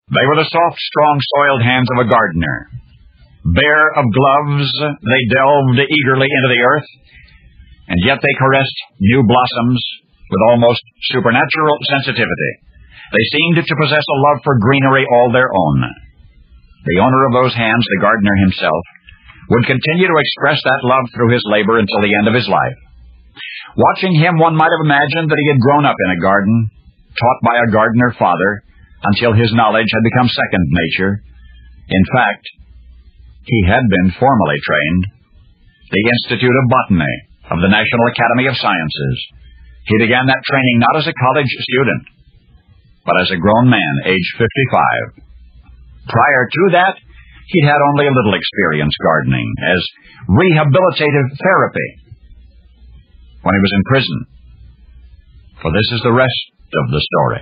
They were the soft, strong-soiled hands of a gardener. Bare of gloves, they delved eagerly into the earth, and yet they caressed new blossoms with almost supernatural sensitivity. They seemed to possess a love for greenery all their own. The owner of those hands, the gardener himself, would continue to express that love through his labor until the end of his life. Watching him, one might have imagined that he had grown up in a garden, taught by a gardener father, until his knowledge had become second nature. In fact, he had been formally trained. The Institute of Botany of the National Academy of Sciences. He began that training not as a college student, but as a grown man, age 55. Prior to that, he'd had only a little experience gardening as rehabilitative therapy when he was in prison. For this is the rest of the story.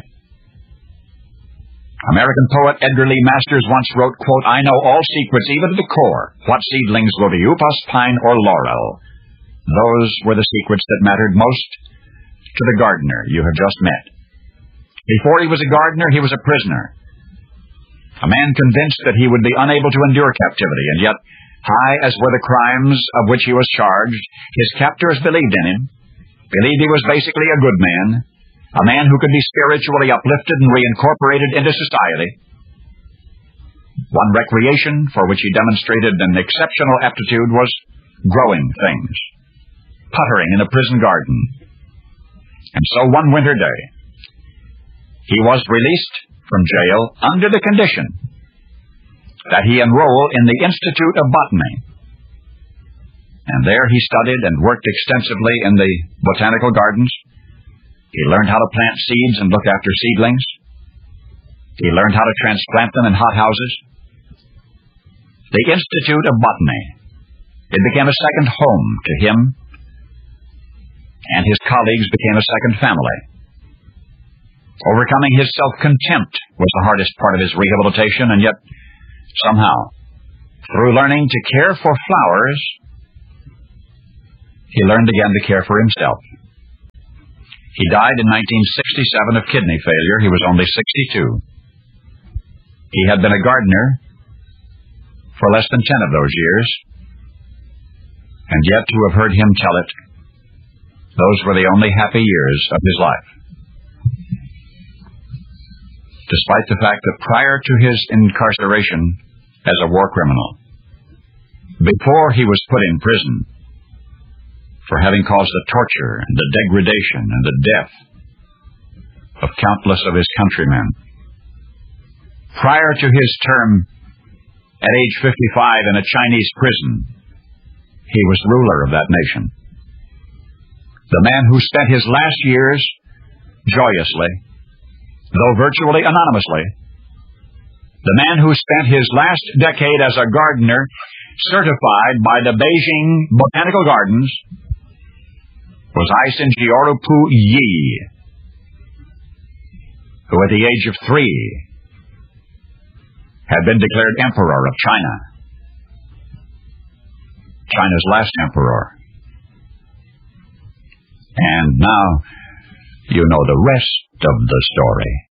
American poet Edgar Lee Masters once wrote, quote, "I know all secrets, even to the core. What seedlings go to upas, pine, or laurel? Those were the secrets that mattered most to the gardener you have just met. Before he was a gardener, he was a prisoner. A man convinced that he would be unable to endure captivity, and yet, high as were the crimes of which he was charged, his captors believed in him, believed he was basically a good man, a man who could be spiritually uplifted and reincorporated into society. One recreation for which he demonstrated an exceptional aptitude was growing things, puttering in a prison garden. And so one winter day, he was released from jail under the condition that he enroll in the Institute of Botany. And there he studied and worked extensively in the botanical gardens. He learned how to plant seeds and look after seedlings. He learned how to transplant them in hothouses. The Institute of Botany, it became a second home to him, and his colleagues became a second family. Overcoming his self-contempt was the hardest part of his rehabilitation, and yet, somehow, through learning to care for flowers, he learned again to care for himself. He died in 1967 of kidney failure. He was only 62. He had been a gardener for less than 10 of those years, and yet to have heard him tell it, those were the only happy years of his life. Despite the fact that prior to his incarceration as a war criminal, before he was put in prison for having caused the torture and the degradation and the death of countless of his countrymen, prior to his term at age 55 in a Chinese prison, he was ruler of that nation. The man who spent his last years joyously, though virtually anonymously, the man who spent his last decade as a gardener, certified by the Beijing Botanical Gardens, was Aisin Jioropu Yi, who at the age of 3 had been declared Emperor of China, China's last emperor. And now you know the rest of the story.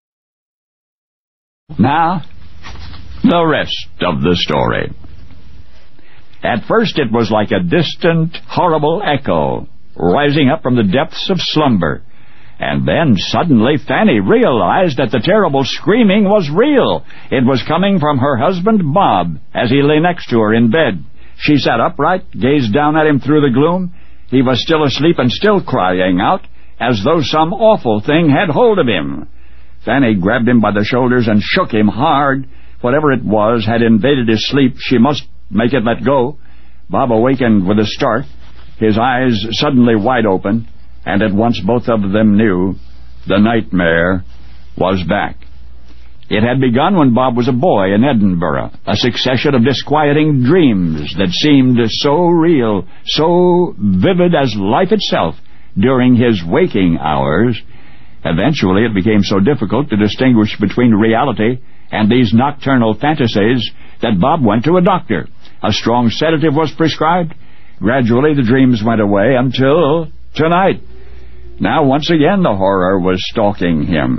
Now, the rest of the story. At first it was like a distant, horrible echo, rising up from the depths of slumber. And then suddenly Fanny realized that the terrible screaming was real. It was coming from her husband, Bob, as he lay next to her in bed. She sat upright, gazed down at him through the gloom. He was still asleep and still crying out, as though some awful thing had hold of him. Fanny grabbed him by the shoulders and shook him hard. Whatever it was had invaded his sleep. She must make it let go. Bob awakened with a start, his eyes suddenly wide open, and at once both of them knew the nightmare was back. It had begun when Bob was a boy in Edinburgh, a succession of disquieting dreams that seemed so real, so vivid as life itself during his waking hours. Eventually it became so difficult to distinguish between reality and these nocturnal fantasies that Bob went to a doctor. A strong sedative was prescribed. Gradually the dreams went away until tonight. Now once again the horror was stalking him.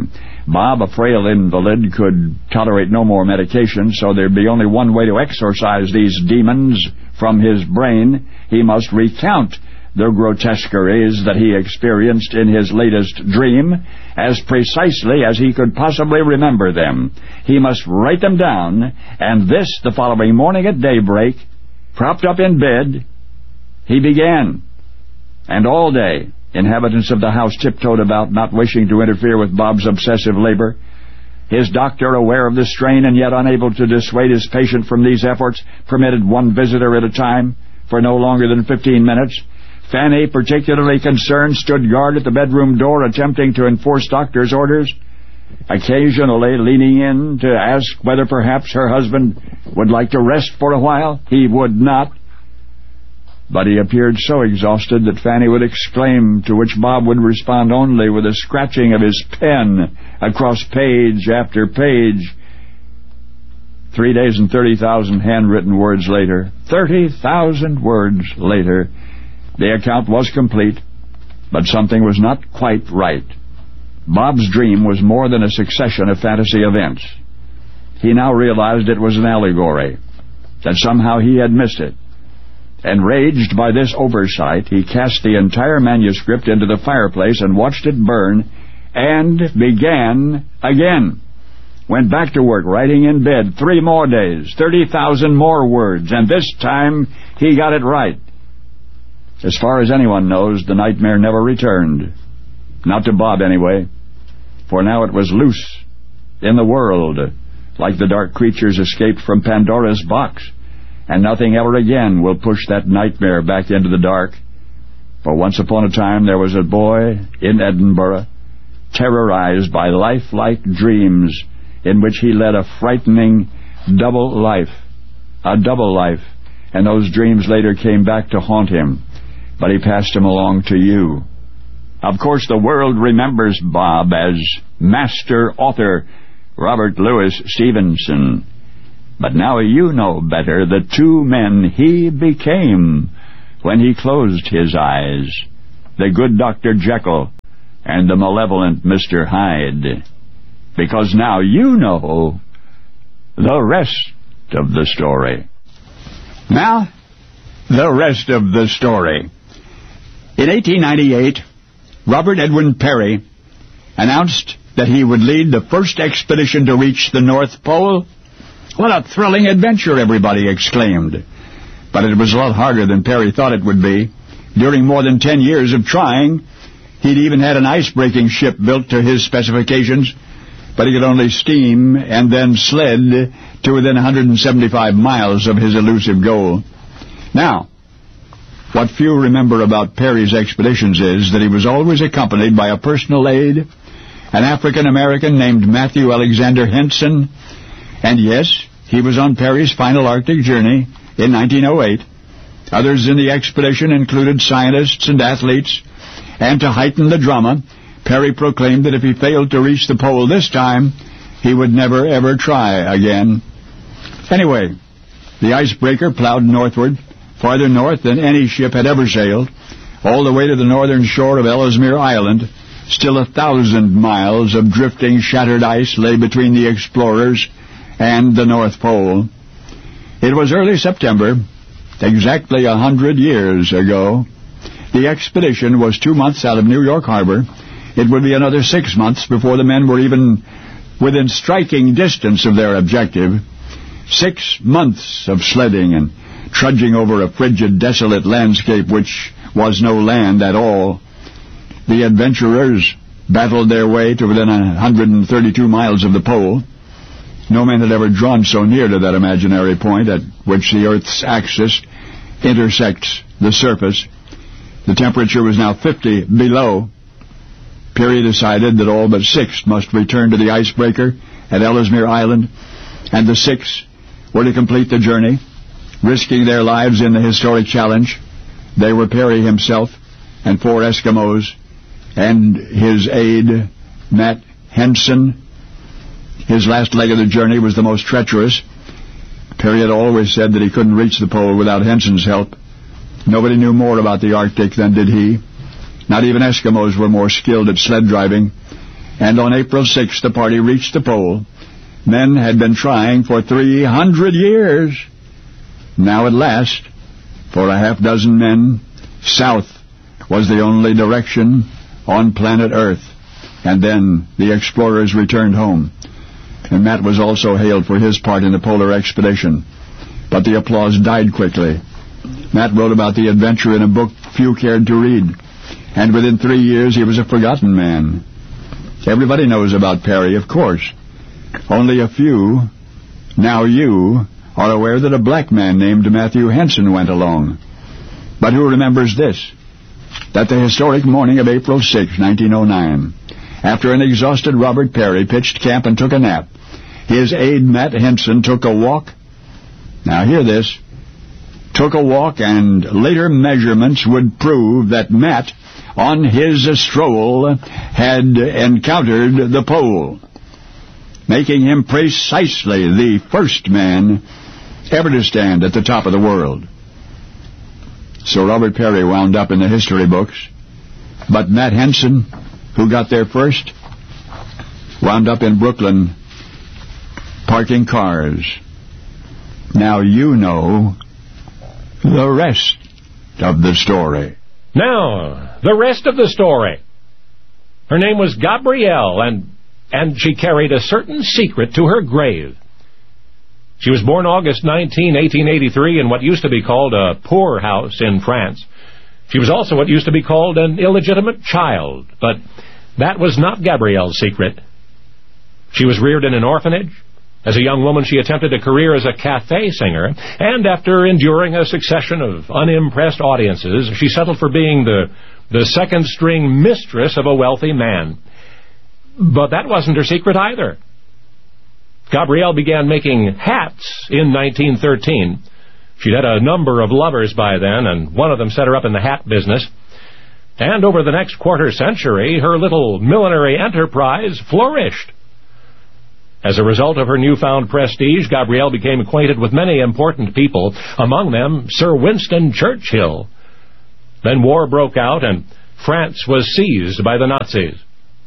Bob, a frail invalid, could tolerate no more medication, so there'd be only one way to exorcise these demons from his brain. He must recount the grotesqueries that he experienced in his latest dream as precisely as he could possibly remember them. He must write them down, and this the following morning at daybreak, propped up in bed, he began. And all day, inhabitants of the house tiptoed about, not wishing to interfere with Bob's obsessive labor. His doctor, aware of the strain and yet unable to dissuade his patient from these efforts, permitted one visitor at a time for no longer than 15 minutes. Fanny, particularly concerned, stood guard at the bedroom door, attempting to enforce doctor's orders, occasionally leaning in to ask whether perhaps her husband would like to rest for a while. He would not. But he appeared so exhausted that Fanny would exclaim, to which Bob would respond only with a scratching of his pen across page after page. 3 days and 30,000 handwritten words later, 30,000 words later, the account was complete, but something was not quite right. Bob's dream was more than a succession of fantasy events. He now realized it was an allegory, that somehow he had missed it. Enraged by this oversight, he cast the entire manuscript into the fireplace and watched it burn, and began again. Went back to work, writing in bed 3 more days, 30,000 more words, and this time he got it right. As far as anyone knows, the nightmare never returned. Not to Bob, anyway, for now it was loose in the world, like the dark creatures escaped from Pandora's box, and nothing ever again will push that nightmare back into the dark. For once upon a time there was a boy in Edinburgh, terrorized by lifelike dreams in which he led a frightening double life, and those dreams later came back to haunt him, but he passed them along to you. Of course, the world remembers Bob as master author Robert Louis Stevenson, but now you know better the 2 men he became when he closed his eyes, the good Dr. Jekyll and the malevolent Mr. Hyde, because now you know the rest of the story. Now, the rest of the story. In 1898, Robert Edwin Peary announced that he would lead the first expedition to reach the North Pole. What a thrilling adventure, everybody exclaimed. But it was a lot harder than Peary thought it would be. During more than 10 years of trying, he'd even had an ice-breaking ship built to his specifications, but he could only steam and then sled to within 175 miles of his elusive goal. Now, what few remember about Peary's expeditions is that he was always accompanied by a personal aide, an African-American named Matthew Alexander Henson, and yes, he was on Peary's final Arctic journey in 1908. Others in the expedition included scientists and athletes, and to heighten the drama, Peary proclaimed that if he failed to reach the pole this time, he would never ever try again. Anyway, the icebreaker plowed northward, farther north than any ship had ever sailed, all the way to the northern shore of Ellesmere Island. Still 1,000 miles of drifting, shattered ice lay between the explorers and the North Pole. It was early September, exactly 100 years ago. The expedition was 2 months out of New York Harbor. It would be another 6 months before the men were even within striking distance of their objective. 6 months of sledding and trudging over a frigid, desolate landscape which was no land at all. The adventurers battled their way to within 132 miles of the pole. No man had ever drawn so near to that imaginary point at which the Earth's axis intersects the surface. The temperature was now 50 below. Peary decided that all but 6 must return to the icebreaker at Ellesmere Island, and the 6 were to complete the journey, risking their lives in the historic challenge. They were Peary himself and 4 Eskimos, and his aide, Matt Henson. His last leg of the journey was the most treacherous. Peary had always said that he couldn't reach the pole without Henson's help. Nobody knew more about the Arctic than did he. Not even Eskimos were more skilled at sled driving. And on April 6th, the party reached the pole. Men had been trying for 300 years. Now at last, for a half dozen men, south was the only direction on planet Earth. And then the explorers returned home. And Matt was also hailed for his part in the polar expedition. But the applause died quickly. Matt wrote about the adventure in a book few cared to read. And within 3 years, he was a forgotten man. Everybody knows about Perry, of course. Only a few, now you, are aware that a black man named Matthew Henson went along. But who remembers this? That the historic morning of April 6, 1909, after an exhausted Robert Perry pitched camp and took a nap, his aide Matt Henson took a walk. Now hear this. Took a walk, and later measurements would prove that Matt, on his stroll, had encountered the pole, making him precisely the first man ever to stand at the top of the world. So Robert Perry wound up in the history books, but Matt Henson, who got there first, wound up in Brooklyn parking cars. Now you know the rest of the story. Now, the rest of the story. Her name was Gabrielle, and she carried a certain secret to her grave. She was born August 19, 1883, in what used to be called a poor house in France. She was also what used to be called an illegitimate child, but that was not Gabrielle's secret. She was reared in an orphanage. As a young woman, she attempted a career as a cafe singer, and after enduring a succession of unimpressed audiences, she settled for being the second-string mistress of a wealthy man. But that wasn't her secret either. Gabrielle began making hats in 1913. She'd had a number of lovers by then, and one of them set her up in the hat business. And over the next quarter century, her little millinery enterprise flourished. As a result of her newfound prestige, Gabrielle became acquainted with many important people, among them Sir Winston Churchill. Then war broke out, and France was seized by the Nazis.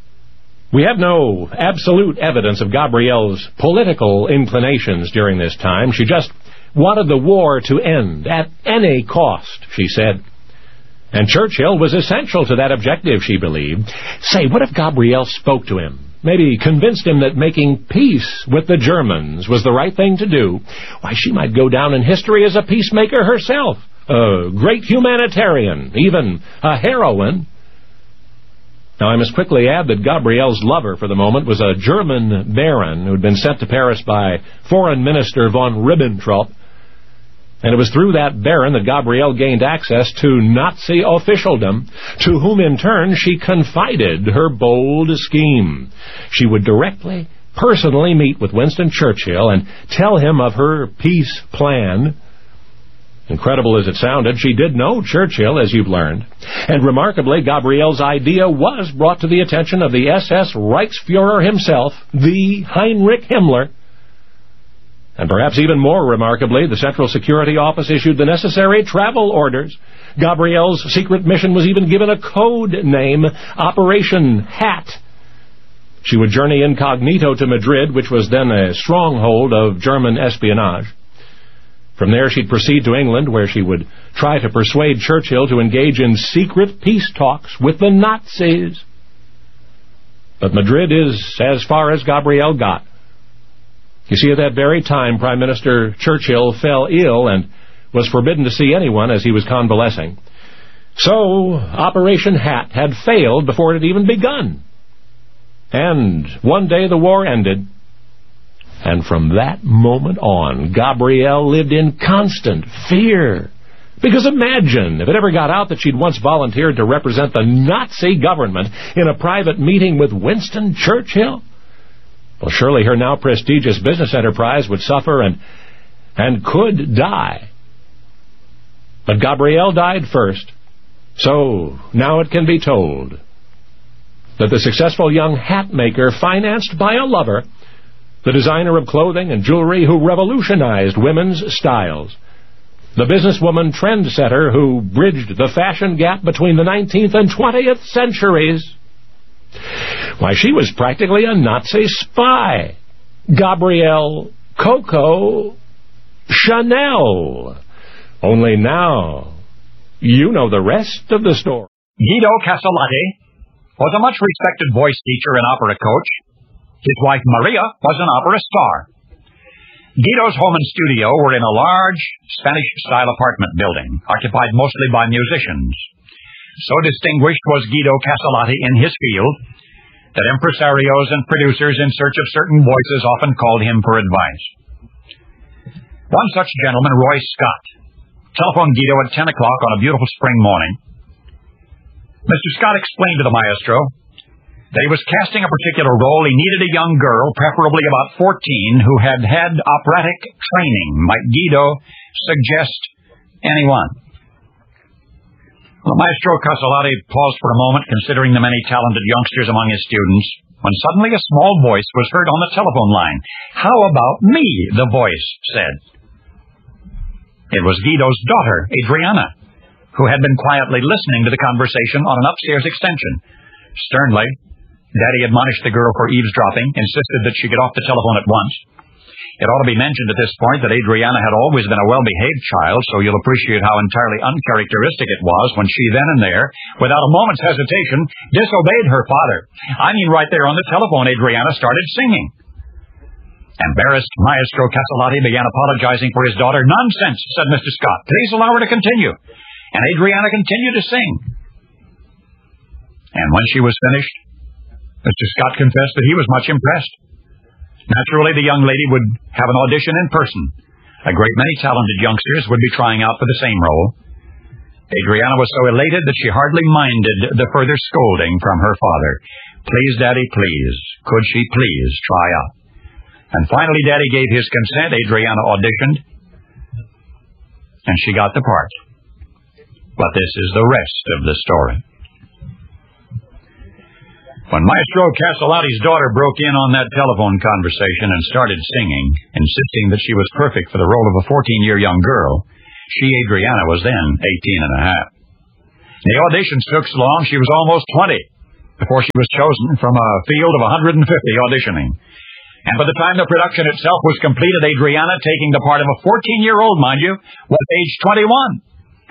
We have no absolute evidence of Gabrielle's political inclinations during this time. She just wanted the war to end at any cost, she said. And Churchill was essential to that objective, she believed. Say, what if Gabrielle spoke to him? Maybe convinced him that making peace with the Germans was the right thing to do. Why, she might go down in history as a peacemaker herself, a great humanitarian, even a heroine. Now, I must quickly add that Gabrielle's lover for the moment was a German baron who had been sent to Paris by Foreign Minister von Ribbentrop. And it was through that baron that Gabrielle gained access to Nazi officialdom, to whom in turn she confided her bold scheme. She would directly, personally meet with Winston Churchill and tell him of her peace plan. Incredible as it sounded, she did know Churchill, as you've learned. And remarkably, Gabrielle's idea was brought to the attention of the SS Reichsfuhrer himself, the Heinrich Himmler. And perhaps even more remarkably, the Central Security Office issued the necessary travel orders. Gabrielle's secret mission was even given a code name, Operation Hat. She would journey incognito to Madrid, which was then a stronghold of German espionage. From there, she'd proceed to England, where she would try to persuade Churchill to engage in secret peace talks with the Nazis. But Madrid is as far as Gabrielle got. You see, at that very time, Prime Minister Churchill fell ill and was forbidden to see anyone as he was convalescing. So, Operation Hat had failed before it had even begun. And one day the war ended. And from that moment on, Gabrielle lived in constant fear. Because imagine if it ever got out that she'd once volunteered to represent the Nazi government in a private meeting with Winston Churchill. Well, surely her now prestigious business enterprise would suffer and could die. But Gabrielle died first. So now it can be told that the successful young hat maker, financed by a lover, the designer of clothing and jewelry who revolutionized women's styles, the businesswoman trendsetter who bridged the fashion gap between the 19th and 20th centuries, Why, she was practically a Nazi spy. Gabrielle Coco Chanel. Only now, you know the rest of the story. Guido Castellati was a much-respected voice teacher and opera coach. His wife Maria was an opera star. Guido's home and studio were in a large Spanish-style apartment building, occupied mostly by musicians. So distinguished was Guido Castellati in his field that impresarios and producers in search of certain voices often called him for advice. One such gentleman, Roy Scott, telephoned Guido at 10 o'clock on a beautiful spring morning. Mr. Scott explained to the maestro that he was casting a particular role. He needed a young girl, preferably about 14, who had had operatic training. Might Guido suggest anyone? Well, Maestro Castellati paused for a moment, considering the many talented youngsters among his students, when suddenly a small voice was heard on the telephone line. "How about me?" the voice said. It was Guido's daughter, Adriana, who had been quietly listening to the conversation on an upstairs extension. Sternly, Daddy admonished the girl for eavesdropping, insisted that she get off the telephone at once. It ought to be mentioned at this point that Adriana had always been a well-behaved child, so you'll appreciate how entirely uncharacteristic it was when she then and there, without a moment's hesitation, disobeyed her father. I mean, right there on the telephone, Adriana started singing. Embarrassed, Maestro Castellati began apologizing for his daughter. "Nonsense," said Mr. Scott. "Please allow her to continue." And Adriana continued to sing. And when she was finished, Mr. Scott confessed that he was much impressed. Naturally, the young lady would have an audition in person. A great many talented youngsters would be trying out for the same role. Adriana was so elated that she hardly minded the further scolding from her father. "Please, Daddy, please. Could she please try out?" And finally, Daddy gave his consent. Adriana auditioned, and she got the part. But this is the rest of the story. When Maestro Castellati's daughter broke in on that telephone conversation and started singing, insisting that she was perfect for the role of a 14-year young girl, she, Adriana, was then 18 and a half. The auditions took so long she was almost 20 before she was chosen from a field of 150 auditioning. And by the time the production itself was completed, Adriana, taking the part of a 14-year-old, mind you, was age 21.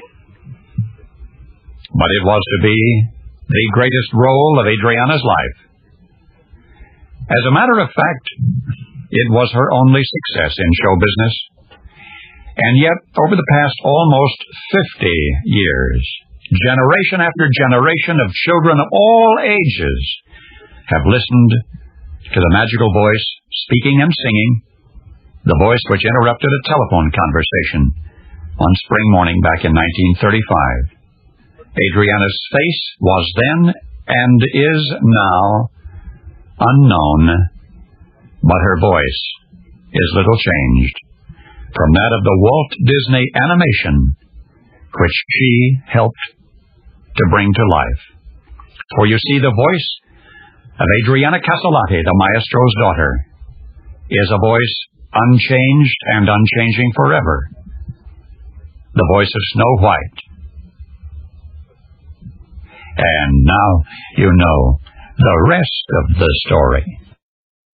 But it was to be the greatest role of Adriana's life. As a matter of fact, it was her only success in show business. And yet, over the past almost 50 years, generation after generation of children of all ages have listened to the magical voice, speaking and singing, the voice which interrupted a telephone conversation one spring morning back in 1935. Adriana's face was then and is now unknown, but her voice is little changed from that of the Walt Disney animation, which she helped to bring to life. For you see, the voice of Adriana Castellati, the maestro's daughter, is a voice unchanged and unchanging forever. The voice of Snow White. And now you know the rest of the story.